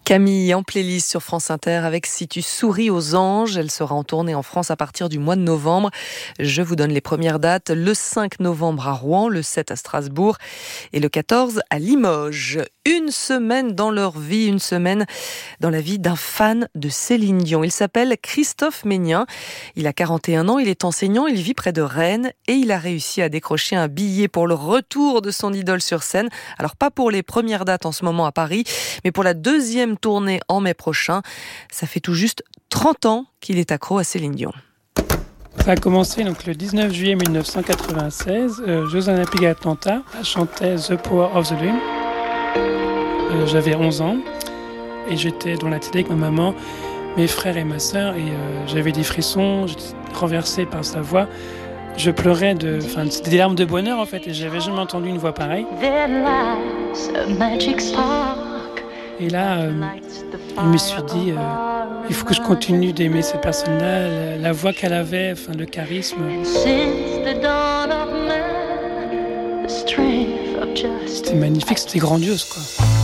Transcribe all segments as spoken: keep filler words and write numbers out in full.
Camille en playlist sur France Inter avec Si tu souris aux anges. Elle sera en tournée en France à partir du mois de novembre. Je vous donne les premières dates. Le cinq novembre à Rouen, le sept à Strasbourg et le quatorze à Limoges. Une semaine dans leur vie, une semaine dans la vie d'un fan de Céline Dion. Il s'appelle Christophe Ménien. Il a quarante et un ans, il est enseignant, il vit près de Rennes et il a réussi à décrocher un billet pour le retour de son idole sur scène. Alors pas pour les premières dates en ce moment à Paris, mais pour la deuxième tournée en mai prochain. Ça fait tout juste trente ans qu'il est accro à Céline Dion. Ça a commencé donc le dix-neuf juillet mille neuf cent quatre-vingt-seize, euh, Jeux Olympiques à Atlanta. Elle chantait The Power of the Dream. Euh, j'avais onze ans et j'étais dans la télé avec ma maman, mes frères et ma sœur et euh, j'avais des frissons, j'étais renversé par sa voix. Je pleurais, de, enfin, c'était des larmes de bonheur en fait et j'avais jamais entendu une voix pareille. Et là, euh, je me suis dit, euh, il faut que je continue d'aimer cette personne-là, la, la voix qu'elle avait, enfin, le charisme. C'était magnifique, c'était grandiose, quoi.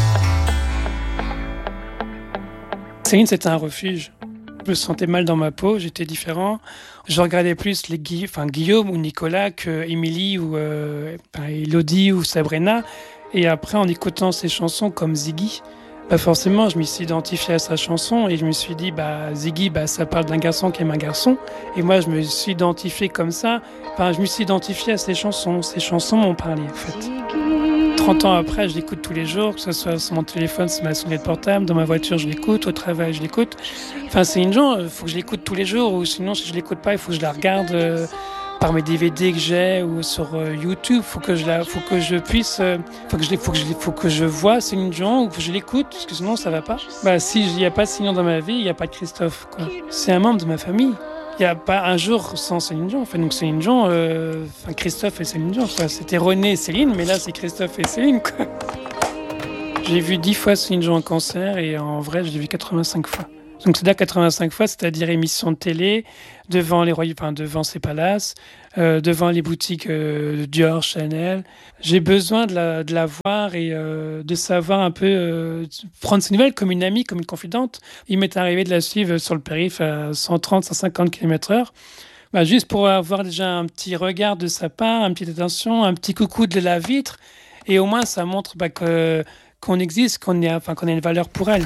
Céline, c'était un refuge. Je me sentais mal dans ma peau, j'étais différent. Je regardais plus les Gui- enfin, Guillaume ou Nicolas que Émilie ou euh, enfin, Elodie ou Sabrina. Et après, en écoutant ses chansons comme Ziggy, bah forcément, je me suis identifié à sa chanson et je me suis dit, bah Ziggy, bah ça parle d'un garçon qui aime un garçon. Et moi, je me suis identifié comme ça. Enfin, je me suis identifié à ses chansons. Ses chansons m'ont parlé, en fait. trente ans après, je l'écoute tous les jours, que ce soit sur mon téléphone, sur ma souris portable, dans ma voiture, je l'écoute, au travail, je l'écoute. Enfin, c'est une genre, il faut que je l'écoute tous les jours, ou sinon, si je l'écoute pas, il faut que je la regarde euh, par mes D V D que j'ai ou sur euh, YouTube. Faut que je la, faut que je puisse, euh, faut que je, faut que je, faut que je vois Céline Dion ou que je l'écoute, parce que sinon, ça va pas. Bah, si il n'y a pas Céline Dion dans ma vie, il n'y a pas de Christophe, quoi. C'est un membre de ma famille. Il n'y a pas un jour sans Céline Dion. Enfin, donc Céline Dion, euh, enfin Christophe et Céline Dion. Enfin, c'était René et Céline, mais là c'est Christophe et Céline, quoi. J'ai vu dix fois Céline Dion en concert et en vrai, je l'ai vu quatre-vingt-cinq fois. Donc c'est-à-dire quatre-vingt-cinq fois, c'est-à-dire émissions de télé, devant les royaumes, enfin, devant ses palaces, euh, devant les boutiques euh, Dior, Chanel. J'ai besoin de la, de la voir et euh, de savoir un peu, euh, prendre ses nouvelles comme une amie, comme une confidente. Il m'est arrivé de la suivre sur le périph' à cent trente, cent cinquante kilomètres heure. Bah, juste pour avoir déjà un petit regard de sa part, une petite attention, un petit coucou de la vitre. Et au moins, ça montre bah, que, qu'on existe, qu'on, est, enfin, qu'on a une valeur pour elle.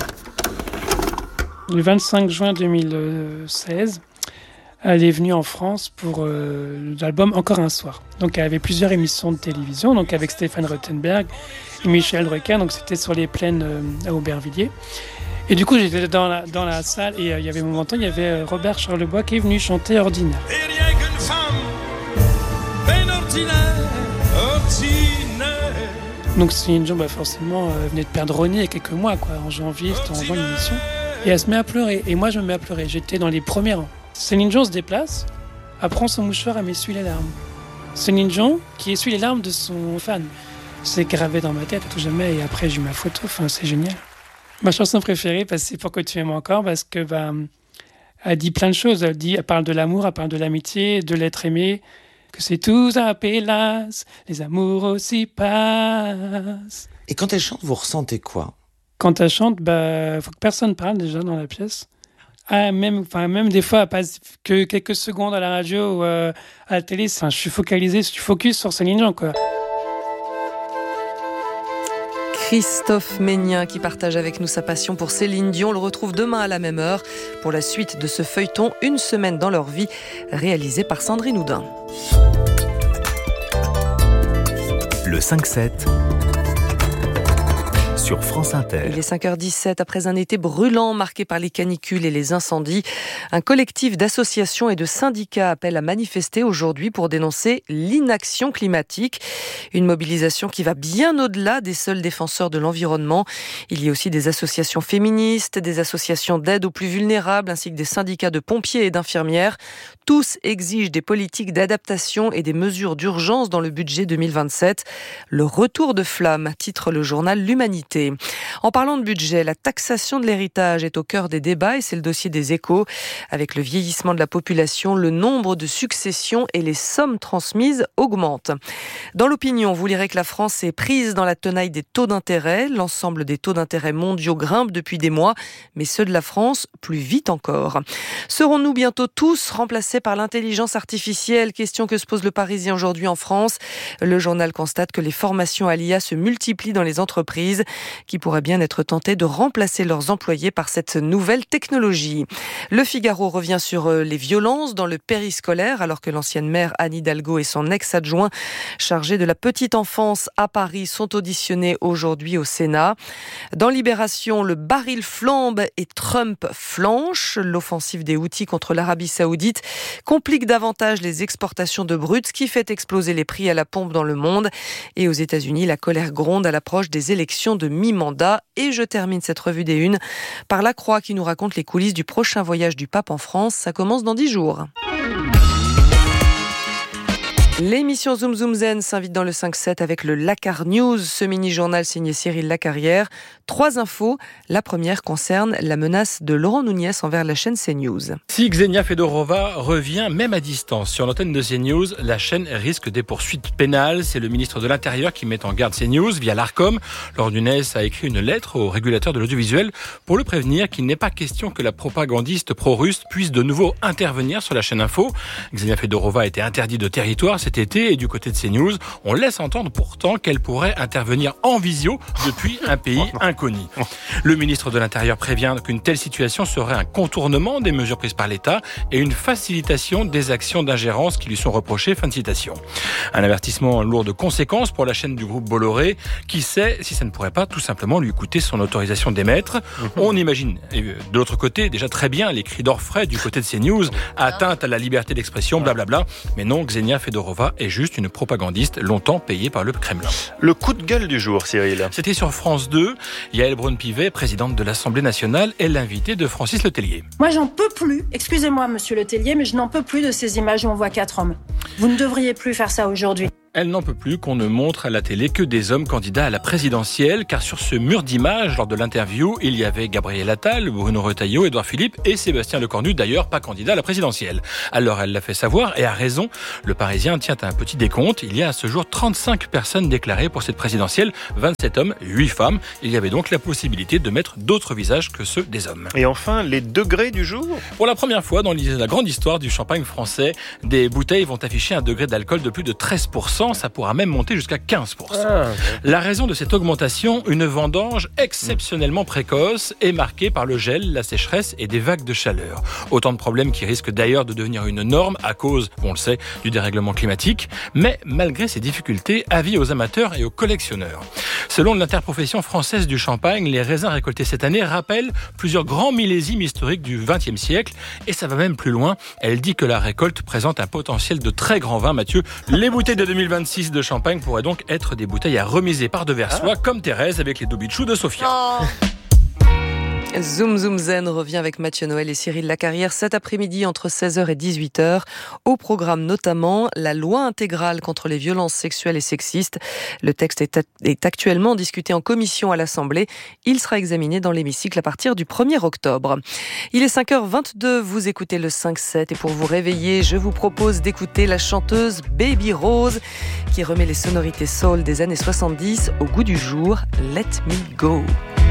Le vingt-cinq juin deux mille seize, elle est venue en France pour euh, l'album Encore un soir. Donc elle avait plusieurs émissions de télévision, donc avec Stéphane Rothenberg et Michel Drucker, donc c'était sur les plaines euh, à Aubervilliers. Et du coup j'étais dans la, dans la salle et euh, il y avait mon temps, il y avait Robert Charlebois qui est venu chanter Ordinaire. Et rien qu'une femme, ben ordinaire, ordinaire. Donc Céline Dion, bah forcément, euh, venait de perdre René il y a quelques mois, quoi. En janvier, c'était en juin l'émission. Et elle se met à pleurer. Et moi, je me mets à pleurer. J'étais dans les premiers rangs. Céline Dion se déplace, elle prend son mouchoir, elle m'essuie les larmes. Céline Dion qui essuie les larmes de son fan. C'est gravé dans ma tête à tout jamais. Et après, j'ai eu ma photo. Enfin, c'est génial. Ma chanson préférée, bah, c'est Pourquoi tu m'aimes encore, parce que bah, elle dit plein de choses. Elle dit, elle parle de l'amour, elle parle de l'amitié, de l'être aimé, que c'est tout à pélasse, les amours aussi passent. Et quand elle chante, vous ressentez quoi ? Quand elle chante, bah, faut que personne parle déjà dans la pièce. Ah, même, enfin, même des fois, elle passe que quelques secondes à la radio ou euh, à la télé. Enfin, je suis focalisé, je suis focus sur Céline Dion, quoi. Christophe Ménien qui partage avec nous sa passion pour Céline Dion. On le retrouve demain à la même heure pour la suite de ce feuilleton Une semaine dans leur vie, réalisé par Sandrine Houdin. Le cinq sept sur France Inter. Il est cinq heures dix-sept. Après un été brûlant marqué par les canicules et les incendies, un collectif d'associations et de syndicats appelle à manifester aujourd'hui pour dénoncer l'inaction climatique. Une mobilisation qui va bien au-delà des seuls défenseurs de l'environnement. Il y a aussi des associations féministes, des associations d'aide aux plus vulnérables, ainsi que des syndicats de pompiers et d'infirmières. Tous exigent des politiques d'adaptation et des mesures d'urgence dans le budget deux mille vingt-sept. Le retour de flamme, titre le journal L'Humanité. En parlant de budget, la taxation de l'héritage est au cœur des débats et c'est le dossier des Échos. Avec le vieillissement de la population, le nombre de successions et les sommes transmises augmentent. Dans l'opinion, vous lirez que la France est prise dans la tenaille des taux d'intérêt. L'ensemble des taux d'intérêt mondiaux grimpent depuis des mois, mais ceux de la France plus vite encore. Serons-nous bientôt tous remplacés par l'intelligence artificielle ? Question que se pose le Parisien aujourd'hui en France. Le journal constate que les formations à l'I A se multiplient dans les entreprises qui pourraient bien être tentées de remplacer leurs employés par cette nouvelle technologie. Le Figaro revient sur les violences dans le périscolaire alors que l'ancienne maire Anne Hidalgo et son ex-adjoint chargé de la petite enfance à Paris sont auditionnés aujourd'hui au Sénat. Dans Libération, le baril flambe et Trump flanche. L'offensive des Houthis contre l'Arabie Saoudite complique davantage les exportations de brut, ce qui fait exploser les prix à la pompe dans le monde. Et aux États-Unis, la colère gronde à l'approche des élections de mi-mandat. Et je termine cette revue des Unes par La Croix qui nous raconte les coulisses du prochain voyage du pape en France. Ça commence dans dix jours. L'émission Zoom Zoom Zen s'invite dans le cinq sept avec le Lakar News, ce mini-journal signé Cyril Lacarrière. Trois infos. La première concerne la menace de Laurent Nunez envers la chaîne CNews. Si Ksenia Fedorova revient même à distance sur l'antenne de CNews, la chaîne risque des poursuites pénales. C'est le ministre de l'Intérieur qui met en garde CNews via l'Arcom. Laurent Nunez a écrit une lettre au régulateur de l'audiovisuel pour le prévenir qu'il n'est pas question que la propagandiste pro-russe puisse de nouveau intervenir sur la chaîne Info. Ksenia Fedorova a été interdite de territoire cet été et du côté de CNews, on laisse entendre pourtant qu'elle pourrait intervenir en visio depuis un pays inconnu. Le ministre de l'Intérieur prévient qu'une telle situation serait un contournement des mesures prises par l'État et une facilitation des actions d'ingérence qui lui sont reprochées. Fin de citation. Un avertissement lourd de conséquences pour la chaîne du groupe Bolloré. Qui sait si ça ne pourrait pas tout simplement lui coûter son autorisation d'émettre. On imagine de l'autre côté déjà très bien les cris d'orfraie du côté de CNews, atteinte à la liberté d'expression, blablabla. Mais non, Ksenia Fedorova est juste une propagandiste longtemps payée par le Kremlin. Le coup de gueule du jour, Cyril. C'était sur France deux. Yael Braun-Pivet, présidente de l'Assemblée nationale, est l'invitée de Francis Letellier. Moi, j'en peux plus. Excusez-moi, monsieur Letellier, mais je n'en peux plus de ces images où on voit quatre hommes. Vous ne devriez plus faire ça aujourd'hui. Elle n'en peut plus qu'on ne montre à la télé que des hommes candidats à la présidentielle, car sur ce mur d'images, lors de l'interview, il y avait Gabriel Attal, Bruno Retailleau, Édouard Philippe et Sébastien Lecornu, d'ailleurs pas candidat à la présidentielle. Alors elle l'a fait savoir, et a raison. Le Parisien tient à un petit décompte. Il y a à ce jour trente-cinq personnes déclarées pour cette présidentielle, vingt-sept hommes, huit femmes. Il y avait donc la possibilité de mettre d'autres visages que ceux des hommes. Et enfin, les degrés du jour. Pour la première fois dans la grande histoire du champagne français, des bouteilles vont afficher un degré d'alcool de plus de treize pour cent. Ça pourra même monter jusqu'à quinze pour cent. Ah, okay. La raison de cette augmentation, une vendange exceptionnellement précoce et marquée par le gel, la sécheresse et des vagues de chaleur. Autant de problèmes qui risquent d'ailleurs de devenir une norme à cause, on le sait, du dérèglement climatique. Mais malgré ces difficultés, avis aux amateurs et aux collectionneurs. Selon l'interprofession française du champagne, les raisins récoltés cette année rappellent plusieurs grands millésimes historiques du vingtième siècle. Et ça va même plus loin. Elle dit que la récolte présente un potentiel de très grand vin. Mathieu, les bouteilles de deux mille vingt-six de champagne pourraient donc être des bouteilles à remiser par devers soi, ah. comme Thérèse avec les Doubichou de Sofia. Oh. Zoom Zoom Zen revient avec Mathieu Noël et Cyril Lacarrière cet après-midi entre seize heures et dix-huit heures. Au programme notamment la loi intégrale contre les violences sexuelles et sexistes. Le texte est, est actuellement discuté en commission à l'Assemblée. Il sera examiné dans l'hémicycle à partir du premier octobre. Il est cinq heures vingt-deux, vous écoutez le cinq sept et pour vous réveiller, je vous propose d'écouter la chanteuse Baby Rose qui remet les sonorités soul des années soixante-dix au goût du jour. Let me go.